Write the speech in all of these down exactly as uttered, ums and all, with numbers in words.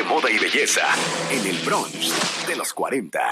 moda y belleza en el brunch de los cuarenta.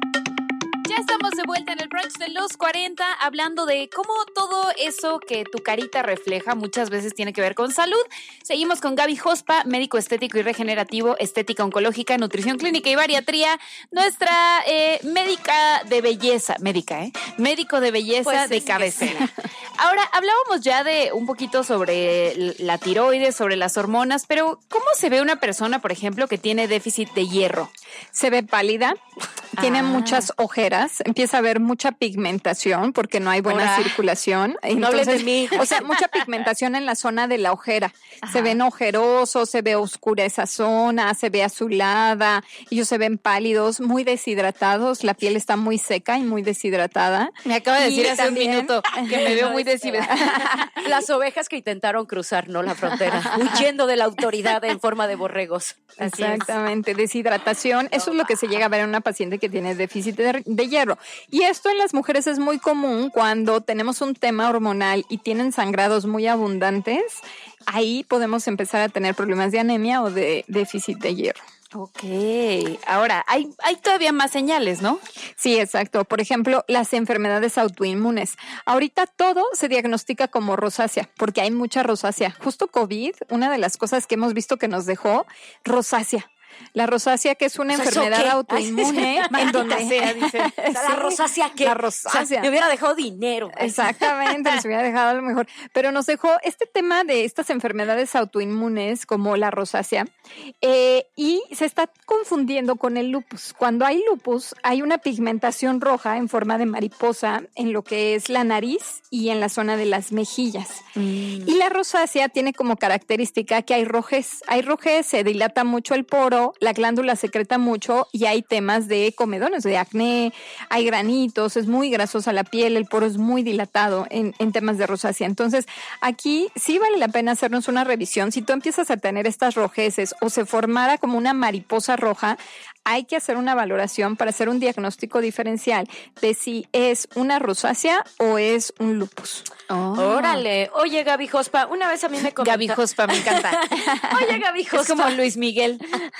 Ya estamos de vuelta en el brunch de los cuarenta, hablando de cómo todo eso que tu carita refleja muchas veces tiene que ver con salud. Seguimos con Gaby Jospa, médico estético y regenerativo, estética oncológica, nutrición clínica y bariatría, nuestra eh, médica de belleza, médica, ¿eh? Médico de belleza pues de cabecera. Ahora, hablábamos ya de un poquito sobre la tiroides, sobre las hormonas, pero ¿cómo se ve una persona, por ejemplo, que tiene déficit de hierro? Se ve pálida, tiene Ah. muchas ojeras, empieza a haber mucha pigmentación porque no hay buena Ahora, circulación. no hables de mí. O sea, mucha pigmentación en la zona de la ojera. Ajá. Se ven ojerosos, se ve oscura esa zona, se ve azulada, ellos se ven pálidos, muy deshidratados, la piel está muy seca y muy deshidratada. Me acaba de Y decir hace también- un minuto que me veo muy deshidratada. Las ovejas que intentaron cruzar, ¿no? La frontera, huyendo de la autoridad en forma de borregos. Así es. Exactamente, deshidratación, eso es lo que se llega a ver en una paciente que tiene déficit de, de hierro. Y esto en las mujeres es muy común cuando tenemos un tema hormonal y tienen sangrados muy abundantes, ahí podemos empezar a tener problemas de anemia o de déficit de hierro. Ok, ahora, hay, hay todavía más señales, ¿no? Sí, exacto. Por ejemplo, las enfermedades autoinmunes. Ahorita todo se diagnostica como rosácea, porque hay mucha rosácea. Justo COVID, una de las cosas que hemos visto que nos dejó, rosácea. La rosácea, que es una O sea, ¿eso enfermedad qué? autoinmune, en donde sea, dice. O sea, la Sí, rosácea que la rosácea. me hubiera dejado dinero. Exactamente, nos hubiera dejado a lo mejor. Pero nos dejó este tema de estas enfermedades autoinmunes como la rosácea eh, y se está confundiendo con el lupus. Cuando hay lupus, hay una pigmentación roja en forma de mariposa en lo que es la nariz y en la zona de las mejillas. Mm. Y la rosácea tiene como característica que hay rojez. Hay rojez, se dilata mucho el poro, la glándula secreta mucho y hay temas de comedones, de acné, hay granitos, es muy grasosa la piel, el poro es muy dilatado en, en temas de rosácea. Entonces, aquí sí vale la pena hacernos una revisión. Si tú empiezas a tener estas rojeces o se formara como una mariposa roja, hay que hacer una valoración para hacer un diagnóstico diferencial de si es una rosácea o es un lupus. Oh. Órale. Oye, Gaby Jospa, una vez a mí me comentaron. Gaby Jospa, me encanta. Oye, Gaby Jospa. Es como Luis Miguel.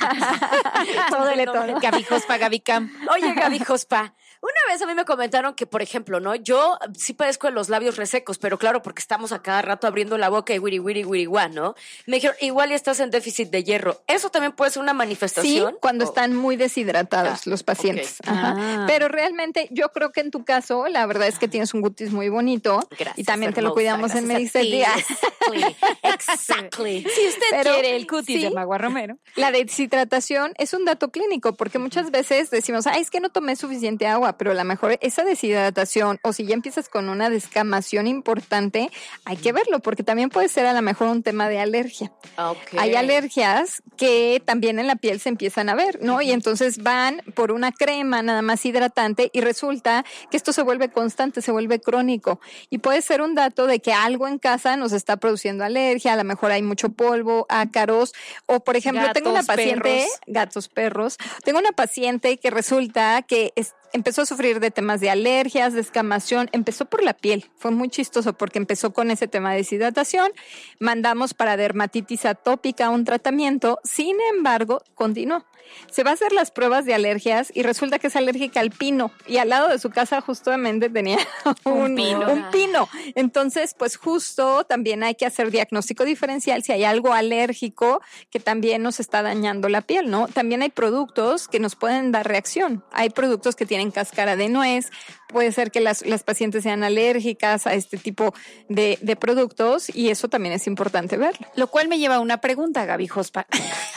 Todo el Dile nombre. todo. Gaby Jospa, Gaby Cam. Oye, Gaby Jospa, una vez a mí me comentaron que, por ejemplo, ¿no? Yo sí padezco de los labios resecos, pero claro, porque estamos a cada rato abriendo la boca y wiri, wiri, wiri, guá, ¿no? Me dijeron, igual ya estás en déficit de hierro. ¿Eso también puede ser una Sí, manifestación? cuando ¿O? están muy deshidratados Ah, los pacientes. ok. Ajá. Ah. Pero realmente yo creo que en tu caso, la verdad es que tienes un cutis muy bonito. Gracias, y también te lo hermosa, cuidamos en gracias a ti. Medicetía. Exactly. Exactly. Si usted Pero, quiere el cutis sí. de Magua Romero. La deshidratación es un dato clínico porque muchas veces decimos, ay, es que no tomé suficiente agua, pero a lo mejor esa deshidratación o si ya empiezas con una descamación importante, hay que verlo porque también puede ser a lo mejor un tema de alergia. Ok. Hay alergias que también en la piel se empiezan a ver, ¿no? Y entonces van por una crema nada más hidratante y resulta que esto se vuelve constante, se vuelve crónico. Y puede ser un dato de que algo en casa nos está produciendo alergia, a lo mejor hay mucho polvo, ácaros, o por ejemplo, Gatos, tengo una paciente, perros. gatos, perros, tengo una paciente que resulta que es, empezó a sufrir de temas de alergias, de escamación, empezó por la piel, fue muy chistoso porque empezó con ese tema de deshidratación, mandamos para dermatitis atópica un tratamiento, sin embargo, continuó. Se va a hacer las pruebas de alergias y resulta que es alérgica al pino y al lado de su casa justamente tenía un, Un pino. un pino. Entonces, pues justo también hay que hacer diagnóstico diferencial si hay algo alérgico que también nos está dañando la piel, ¿no? También hay productos que nos pueden dar reacción. Hay productos que tienen cáscara de nuez, puede ser que las, las pacientes sean alérgicas a este tipo de, de productos y eso también es importante verlo. Lo cual me lleva a una pregunta, Gaby Jospa.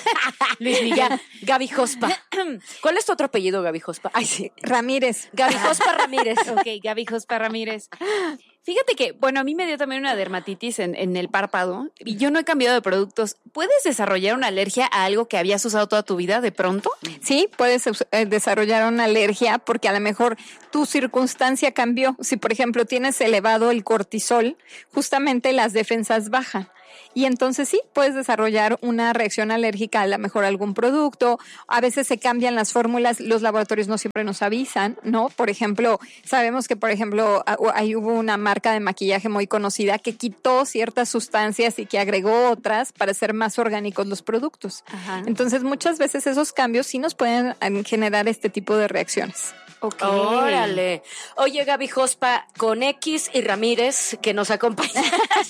Luis Miguel. Ga- Gaby Jospa. ¿Cuál es tu otro apellido, Gaby Jospa? Ay, sí. Ramírez. Gaby Jospa Ramírez. Ok, Gaby Jospa Ramírez. Fíjate que, bueno, a mí me dio también una dermatitis en, en el párpado y yo no he cambiado de productos. ¿Puedes desarrollar una alergia a algo que habías usado toda tu vida de pronto? Sí, puedes eh, desarrollar una alergia porque a lo mejor tu circunstancia cambió. Si, por ejemplo, tienes elevado el cortisol, justamente las defensas bajan. y entonces sí, puedes desarrollar una reacción alérgica a lo mejor a algún producto. A veces se cambian las fórmulas, los laboratorios no siempre nos avisan, ¿no? Por ejemplo, sabemos que, por ejemplo, ahí hubo una marca de maquillaje muy conocida que quitó ciertas sustancias y que agregó otras para hacer más orgánicos los productos. Ajá. Entonces, muchas veces esos cambios sí nos pueden generar este tipo de reacciones. Okay. Órale. Oye, Gaby Jospa, con X y Ramírez, que nos acompañan.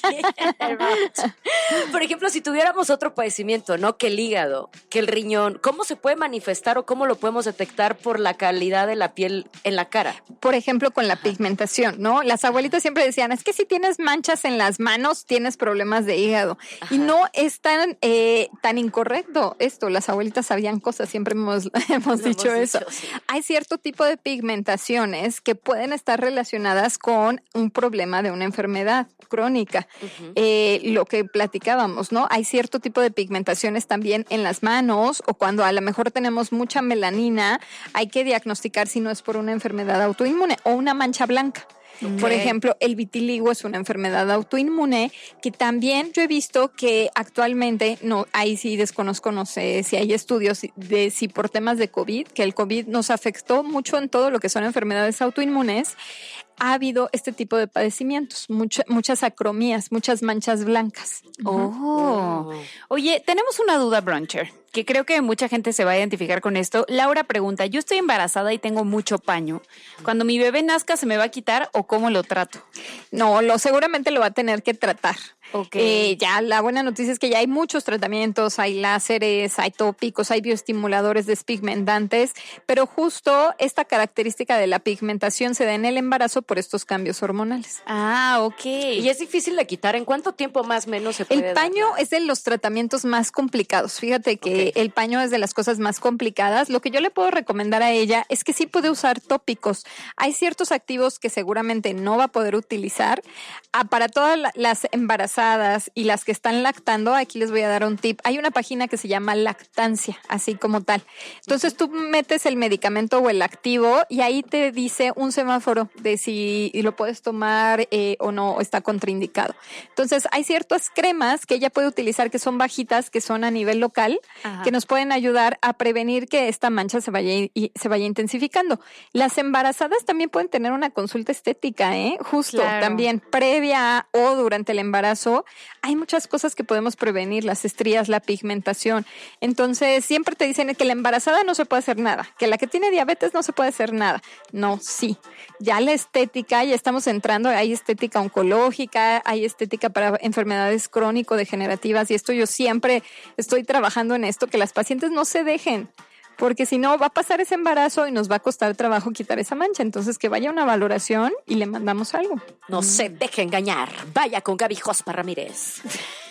Por ejemplo, si tuviéramos otro padecimiento, ¿no? Que el hígado, que el riñón, ¿cómo se puede manifestar o cómo lo podemos detectar por la calidad de la piel en la cara? Por ejemplo, con la pigmentación, ¿no? Las abuelitas siempre decían, es que si tienes manchas en las manos, tienes problemas de hígado. Ajá. Y no es tan, eh, tan incorrecto esto. Las abuelitas sabían cosas, siempre hemos, hemos dicho hemos eso. Dicho, sí. Hay cierto tipo de pigmentaciones que pueden estar relacionadas con un problema de una enfermedad crónica. Uh-huh. Eh, lo que platicábamos, ¿no? Hay cierto tipo de pigmentaciones también en las manos o cuando a lo mejor tenemos mucha melanina, hay que diagnosticar si no es por una enfermedad autoinmune o una mancha blanca. Okay. Por ejemplo, el vitiligo es una enfermedad autoinmune que también yo he visto que actualmente, no, ahí sí desconozco, no sé si hay estudios de si por temas de COVID, que el COVID nos afectó mucho en todo lo que son enfermedades autoinmunes, ha habido este tipo de padecimientos, mucha, muchas acromías, muchas manchas blancas. Oh. oh. Oye, tenemos una duda, Bruncher, que creo que mucha gente se va a identificar con esto. Laura pregunta, yo estoy embarazada y tengo mucho paño. ¿Cuando mi bebé nazca se me va a quitar o cómo lo trato? No, lo seguramente lo va a tener que tratar. Okay. Eh, ya la buena noticia es que ya hay muchos tratamientos, hay láseres, hay tópicos, hay bioestimuladores despigmentantes, pero justo esta característica de la pigmentación se da en el embarazo por estos cambios hormonales. Ah, ok. Y es difícil de quitar. ¿En cuánto tiempo más o menos se puede El paño dar? Es de los tratamientos más complicados. Fíjate que okay. el paño es de las cosas más complicadas. Lo que yo le puedo recomendar a ella es que sí puede usar tópicos. Hay ciertos activos que seguramente no va a poder utilizar. Ah, para todas las embarazadas y las que están lactando, aquí les voy a dar un tip. Hay una página que se llama Lactancia, así como tal. Entonces tú metes el medicamento o el activo y ahí te dice un semáforo de si lo puedes tomar eh, o no, o está contraindicado. Entonces hay ciertas cremas que ella puede utilizar que son bajitas, que son a nivel local, Ajá. que nos pueden ayudar a prevenir que esta mancha se vaya y se vaya intensificando. Las embarazadas también pueden tener una consulta estética, ¿eh? Justo, claro. también previa o durante el embarazo. Hay muchas cosas que podemos prevenir, las estrías, la pigmentación. Entonces, siempre te dicen que la embarazada no se puede hacer nada, que la que tiene diabetes no se puede hacer nada. No, sí. Ya la estética, ya estamos entrando, hay estética oncológica, hay estética para enfermedades crónico-degenerativas y esto yo siempre estoy trabajando en esto, que las pacientes no se dejen. Porque si no, va a pasar ese embarazo y nos va a costar trabajo quitar esa mancha. Entonces, que vaya a una valoración y le mandamos algo. No mm. se deje engañar. Vaya con Gaby Jospa Ramírez.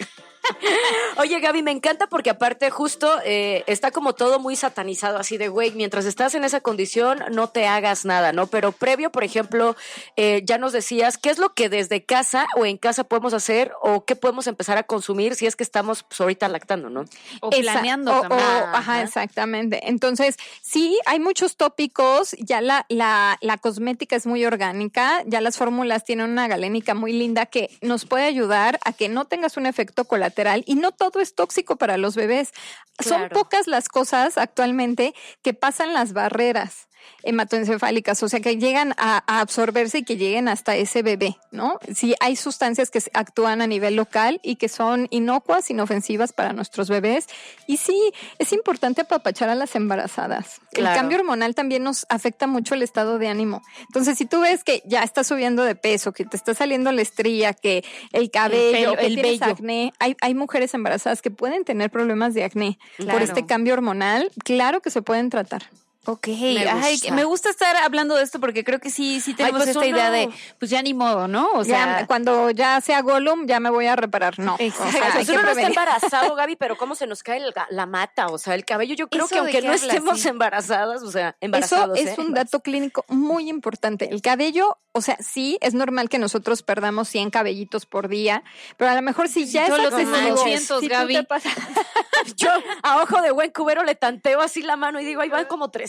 Oye, Gaby, me encanta porque aparte justo eh, está como todo muy satanizado, así de, güey, mientras estás en esa condición no te hagas nada, ¿no? Pero previo, por ejemplo, eh, ya nos decías, ¿qué es lo que desde casa o en casa podemos hacer o qué podemos empezar a consumir si es que estamos pues, ahorita lactando, ¿no? O planeando Esa, también. O, o, ajá, ajá, exactamente. Entonces, sí, hay muchos tópicos, ya la, la, la cosmética es muy orgánica, ya las fórmulas tienen una galénica muy linda que nos puede ayudar a que no tengas un efecto colateral y no todo es tóxico para los bebés. Claro. Son pocas las cosas actualmente que pasan las barreras hematoencefálicas, o sea, que llegan a, a absorberse y que lleguen hasta ese bebé, ¿no? Sí, hay sustancias que actúan a nivel local y que son inocuas, inofensivas para nuestros bebés. Y sí, es importante apapachar a las embarazadas. Claro. El cambio hormonal también nos afecta mucho el estado de ánimo. Entonces, si tú ves que ya estás subiendo de peso, que te está saliendo la estría, que el cabello, el, pelo, que el tienes vello. acné, hay, hay mujeres embarazadas que pueden tener problemas de acné claro. por este cambio hormonal. Claro que se pueden tratar. Ok, me gusta. Ay, me gusta estar hablando de esto porque creo que sí, sí tenemos Ay, pues esta idea no. de, pues ya ni modo, ¿no? O sea, ya, cuando ya sea Gollum, ya me voy a reparar, no. Exacto. O sea, pues uno no está embarazado, Gaby, pero cómo se nos cae el, la mata, o sea, el cabello. Yo creo Eso que aunque no hablas, estemos sí. embarazadas, o sea, embarazados. Eso es ¿eh? un dato clínico muy importante. El cabello, o sea, sí, es normal que nosotros perdamos cien cabellitos por día, pero a lo mejor si ya es excesivo, si Gaby. Tú te pasas, yo a ojo de buen cubero le tanteo así la mano y digo, ahí van como trescientos.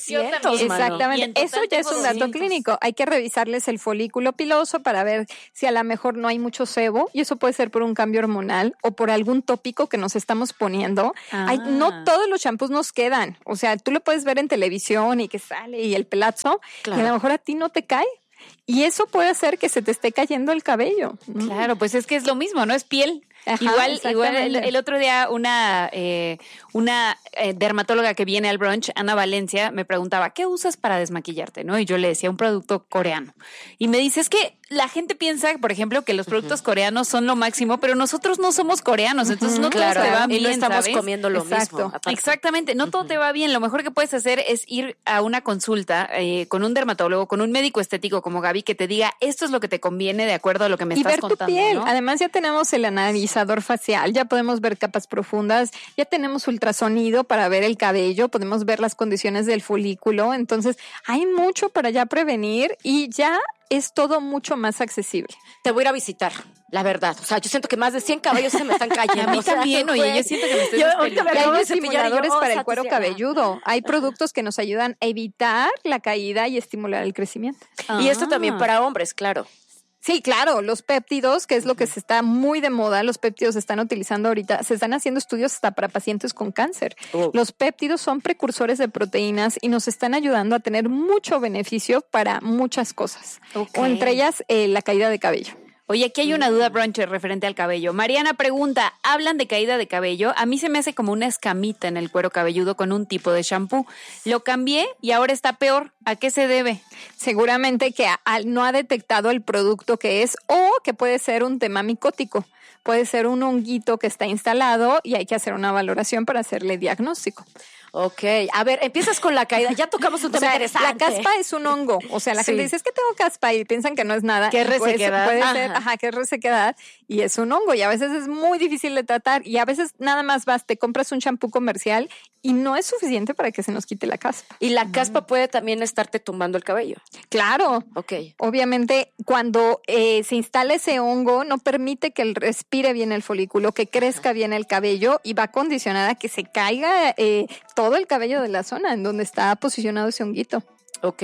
cientos, mano. Exactamente. Eso ya es un dato doscientos. clínico. Hay que revisarles el folículo piloso para ver si a lo mejor no hay mucho sebo, y eso puede ser por un cambio hormonal o por algún tópico que nos estamos poniendo. Ah. Hay, no todos los champús nos quedan. O sea, tú lo puedes ver en televisión y que sale y el pelazo, Claro. y a lo mejor a ti no te cae. Y eso puede hacer que se te esté cayendo el cabello. Claro, pues es que es lo mismo, ¿no? Es piel. Ajá, igual igual el, exactamente. el otro día una, eh, una eh, dermatóloga que viene al brunch, Ana Valencia, me preguntaba, ¿qué usas para desmaquillarte? ¿No? Y yo le decía, un producto coreano. Y me dice, es que la gente piensa, por ejemplo, que los productos uh-huh. coreanos son lo máximo, pero nosotros no somos coreanos, entonces uh-huh. no claro, todo te va y bien, no estamos ¿sabes? comiendo lo Exacto. mismo. Aparte. Exactamente, no todo uh-huh. te va bien. Lo mejor que puedes hacer es ir a una consulta eh, con un dermatólogo, con un médico estético como Gaby, que te diga, esto es lo que te conviene de acuerdo a lo que me y estás ver contando. Tu piel. ¿No? Además ya tenemos el analizador facial, ya podemos ver capas profundas, ya tenemos ultrasonido para ver el cabello, podemos ver las condiciones del folículo, entonces hay mucho para ya prevenir y ya es todo mucho más accesible. Te voy a ir a visitar, la verdad. O sea, yo siento que más de cien cabellos se me están cayendo. A mí o sea, también, oye, yo siento que me estoy Yo ahorita me acabo Hay de cepillar y yo, estimuladores oh, para el cuero satisfecha. cabelludo. Hay productos que nos ayudan a evitar la caída y estimular el crecimiento. Ah. Y esto también para hombres, claro. Sí, claro, los péptidos, que es lo que se está muy de moda, los péptidos se están utilizando ahorita, se están haciendo estudios hasta para pacientes con cáncer. Oh. Los péptidos son precursores de proteínas y nos están ayudando a tener mucho beneficio para muchas cosas, Okay. o entre ellas eh, la caída de cabello. Oye, aquí hay una duda, bruncher, referente al cabello. Mariana pregunta, ¿hablan de caída de cabello? A mí se me hace como una escamita en el cuero cabelludo con un tipo de shampoo. Lo cambié y ahora está peor. ¿A qué se debe? Seguramente que a, a, no ha detectado el producto que es, o que puede ser un tema micótico. Puede ser un honguito que está instalado y hay que hacer una valoración para hacerle diagnóstico. Ok, a ver, empiezas con la caída. Ya tocamos un tema o sea, interesante. La caspa es un hongo. O sea, la Sí. gente dice, es que tengo caspa y piensan que no es nada. Que es resequedad. Puede, puede Ajá. ser, ajá, que es resequedad y es un hongo. Y a veces es muy difícil de tratar y a veces nada más vas, te compras un shampoo comercial y no es suficiente para que se nos quite la caspa. Y la caspa puede también estarte tumbando el cabello. Claro. Ok. Obviamente, cuando eh, se instala ese hongo, no permite que él respire bien el folículo, que crezca bien el cabello y va a condicionar a que se caiga eh, todo el cabello de la zona en donde está posicionado ese honguito. Ok.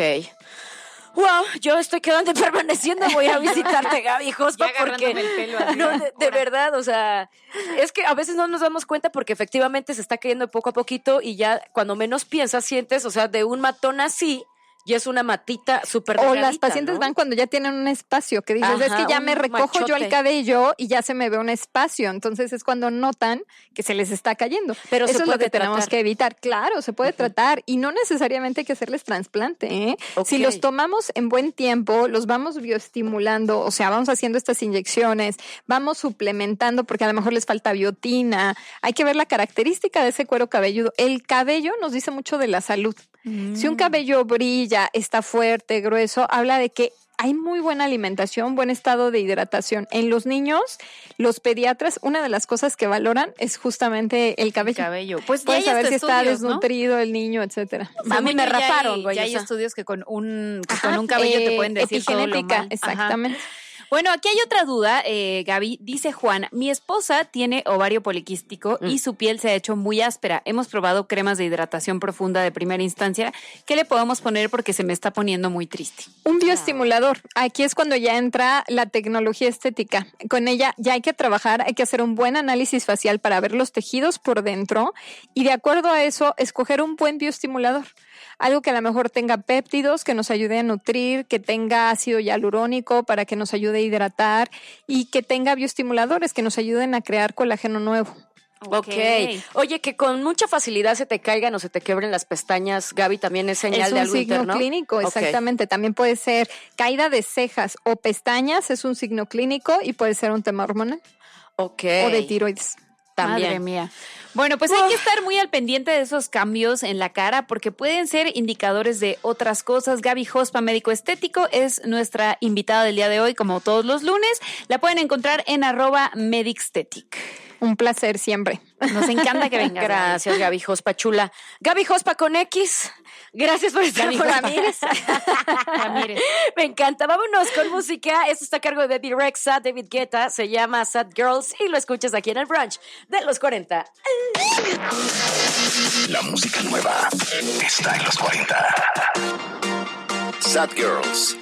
Wow, yo estoy quedando y permaneciendo. Voy a visitarte, Gaby Jospa, Ya porque agarrándome el pelo así, no, de, de ahora. verdad, o sea, es que a veces no nos damos cuenta porque efectivamente se está cayendo poco a poquito y ya cuando menos piensas sientes, o sea, de un matón así. Y es una matita súper O delgadita, las pacientes ¿no? van cuando ya tienen un espacio, que dices, Ajá, es que ya un me recojo yo machote. el cabello y ya se me ve un espacio. Entonces es cuando notan que se les está cayendo. Pero Eso se es lo puede que tenemos tratar. que evitar. Claro, se puede uh-huh. tratar y no necesariamente hay que hacerles trasplante. ¿eh? Ok. Si los tomamos en buen tiempo, los vamos bioestimulando, o sea, vamos haciendo estas inyecciones, vamos suplementando porque a lo mejor les falta biotina. Hay que ver la característica de ese cuero cabelludo. El cabello nos dice mucho de la salud. Mm. Si un cabello brilla, está fuerte, grueso, habla de que hay muy buena alimentación, buen estado de hidratación. En los niños, los pediatras, una de las cosas que valoran es justamente el cabello. El cabello. Pues ya puedes hay saber hasta si está estudios, desnutrido ¿no? el niño, etcétera. A mí me ya raparon, hay, güey. Ya o hay sea. estudios que con un, que Ajá, con un cabello eh, te pueden decir todo lo epigenética, mal. exactamente. Ajá. Bueno, aquí hay otra duda, eh, Gaby. Dice Juan, mi esposa tiene ovario poliquístico mm. y su piel se ha hecho muy áspera. Hemos probado cremas de hidratación profunda de primera instancia. ¿Qué le podemos poner porque se me está poniendo muy triste? Un bioestimulador. Aquí es cuando ya entra la tecnología estética. Con ella ya hay que trabajar, hay que hacer un buen análisis facial para ver los tejidos por dentro y de acuerdo a eso, escoger un buen bioestimulador. Algo que a lo mejor tenga péptidos, que nos ayude a nutrir, que tenga ácido hialurónico para que nos ayude a hidratar y que tenga bioestimuladores que nos ayuden a crear colágeno nuevo. Ok. Oye, que con mucha facilidad se te caigan o se te quebren las pestañas, Gaby, también es señal es de un algo signo interno. clínico, Okay. exactamente. También puede ser caída de cejas o pestañas, es un signo clínico y puede ser un tema hormonal. Ok. O de tiroides. También. Madre mía. Bueno, pues hay que estar muy al pendiente de esos cambios en la cara porque pueden ser indicadores de otras cosas. Gaby Jospa, médico estético, es nuestra invitada del día de hoy, como todos los lunes. La pueden encontrar en arroba medixtetic. Un placer siempre. Nos encanta que vengas. Gracias, Gaby Jospa chula. Gaby Jospa con X. Gracias por estar Gaby por aquí. Ramírez. Ramírez. Me encanta. Vámonos con música. Esto está a cargo de Baby Rexha, David Guetta. Se llama Sad Girls y lo escuchas aquí en el brunch de los cuarenta. La música nueva está en los cuarenta. Sad Girls